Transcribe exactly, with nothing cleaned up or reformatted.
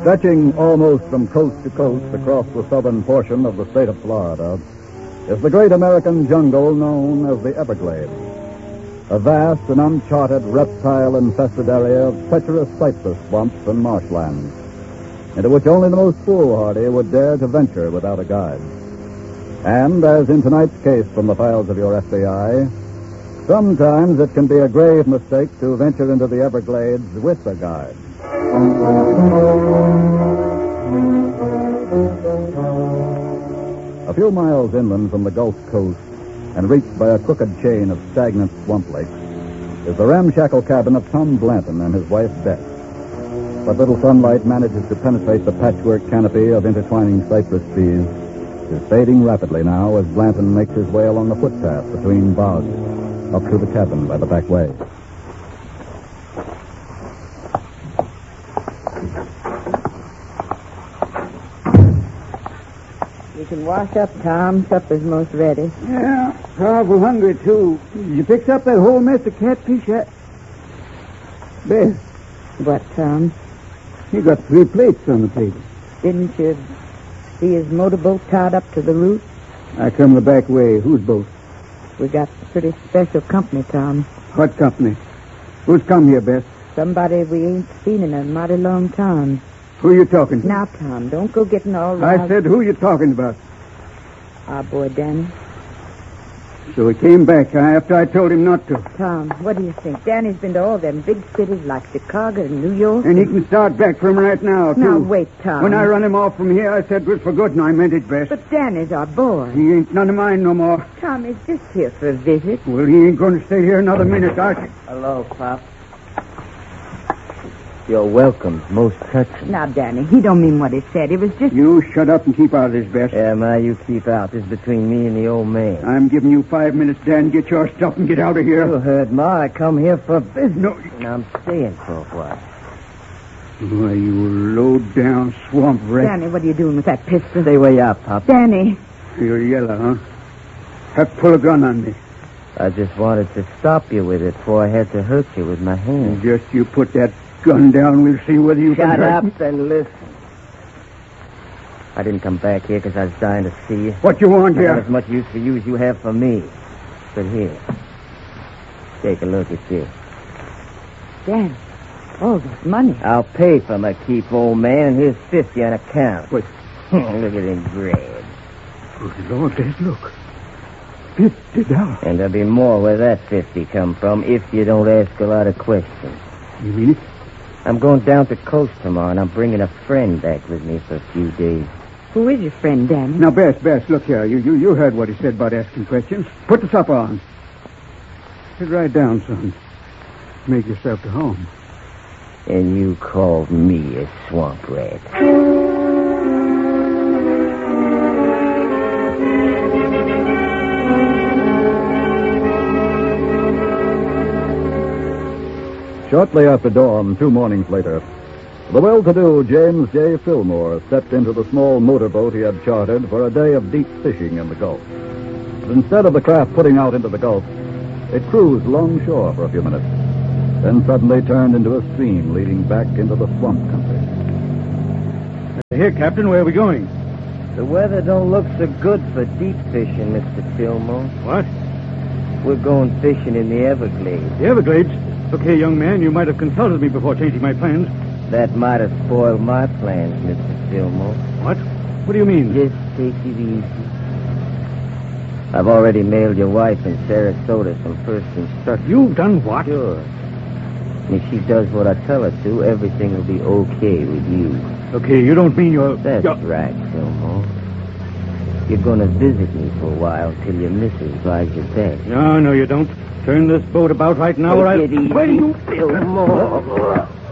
Stretching almost from coast to coast across the southern portion of the state of Florida is the great American jungle known as the Everglades, a vast and uncharted reptile-infested area of treacherous cypress swamps and marshlands, into which only the most foolhardy would dare to venture without a guide. And, as in tonight's case from the files of your F B I, sometimes it can be a grave mistake to venture into the Everglades with a guide. A few miles inland from the Gulf Coast and reached by a crooked chain of stagnant swamp lakes is the ramshackle cabin of Tom Blanton and his wife, Beth. But little sunlight manages to penetrate the patchwork canopy of intertwining cypress trees is fading rapidly now as Blanton makes his way along the footpath between bogs up to the cabin by the back way. You can wash up, Tom. Supper's most ready. Yeah, powerful hungry, too. You fix up that whole mess of catfish yet? Beth. What, Tom? You got three plates on the table. Didn't you see his motorboat tied up to the roof? I come the back way. Whose boat? We got pretty special company, Tom. What company? Who's come here, Beth? Somebody we ain't seen in a mighty long time. Who you talking to? Now, Tom, don't go getting all right. I said, who you talking about? Our boy, Danny. So he came back huh, after I told him not to. Tom, what do you think? Danny's been to all them big cities like Chicago and New York. And he can start back from right now, too. Now, wait, Tom. When I run him off from here, I said it was for good, and I meant it, Beth. But Danny's our boy. He ain't none of mine no more. Tom, he's just here for a visit. Well, he ain't going to stay here another minute, I... Hello, Pop. You're welcome. Most touching. Now, Danny, he don't mean what he said. It was just... You shut up and keep out of this, Beth. Yeah, Ma, you keep out. This is between me and the old man. I'm giving you five minutes, Dan. Get your stuff and get out of here. You heard, Ma. I come here for business. No. And I'm staying for a while. Why, you low-down swamp rat. Danny, what are you doing with that pistol? Stay where you are, Pop. Danny. You're yellow, huh? Have to pull a gun on me. I just wanted to stop you with it before I had to hurt you with my hand. Just you put that gun down. We'll see whether you Shut can... up and listen. I didn't come back here because I was dying to see you. What you want I here? got as much use for you as you have for me. But here, take a look at this. Danny, all this money. I'll pay for my keep, old man, and here's fifty on account. What? Look at him grab. Good Lord, Dad, look. Fifty dollars. And there'll be more where that fifty come from if you don't ask a lot of questions. You mean it? I'm going down to Coast tomorrow, and I'm bringing a friend back with me for a few days. Who is your friend, Danny? Now, Bess, Bess, look here. You, you, you heard what he said about asking questions. Put the supper on. Sit right down, son. Make yourself to home. And you called me a swamp rat. Shortly after dawn, two mornings later, the well-to-do James J. Fillmore stepped into the small motorboat he had chartered for a day of deep fishing in the Gulf. But instead of the craft putting out into the Gulf, it cruised longshore for a few minutes, then suddenly turned into a stream leading back into the swamp country. Here, Captain, where are we going? The weather don't look so good for deep fishing, Mister Fillmore. What? We're going fishing in the Everglades. The Everglades? Look here, young man, you might have consulted me before changing my plans. That might have spoiled my plans, Mister Fillmore. What? What do you mean? Just take it easy. I've already mailed your wife in Sarasota some first instructions. You've done what? Sure. And if she does what I tell her to, everything will be okay with you. Okay, you don't mean you're... That's you're... right, Fillmore. You're going to visit me for a while till your missus buys you back. No, no, you don't. Turn this boat about right now, or I'll... Take it easy, Wait, you... Fillmore.